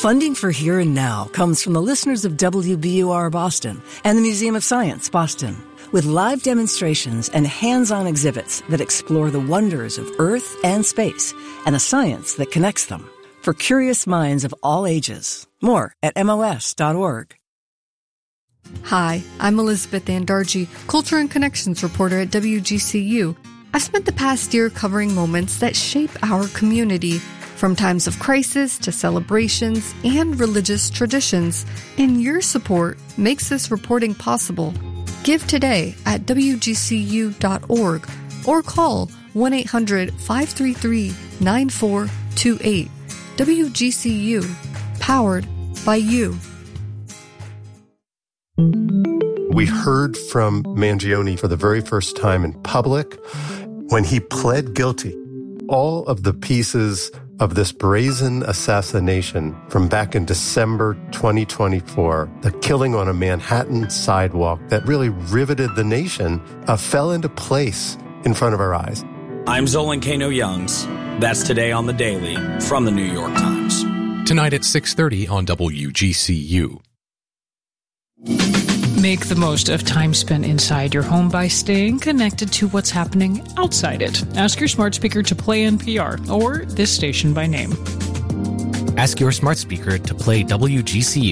Funding for Here and Now comes from the listeners of WBUR Boston and the Museum of Science, Boston, with live demonstrations and hands-on exhibits that explore the wonders of Earth and space and the science that connects them for curious minds of all ages. More at MOS.org. Hi, I'm Elizabeth Andarji, Culture and Connections reporter at WGCU. I've spent the past year covering moments that shape our community, from times of crisis to celebrations and religious traditions. And your support makes this reporting possible. Give today at WGCU.org or call 1-800-533-9428. WGCU, powered by you. We heard from Mangione for the very first time in public when he pled guilty. All of the pieces of this brazen assassination from back in December 2024, the killing on a Manhattan sidewalk that really riveted the nation, fell into place in front of our eyes. I'm Zolan Kano-Youngs. That's Today on the Daily from the New York Times. Tonight at 6:30 on WGCU. Make the most of time spent inside your home by staying connected to what's happening outside it. Ask your smart speaker to play NPR or this station by name. Ask your smart speaker to play WGCU.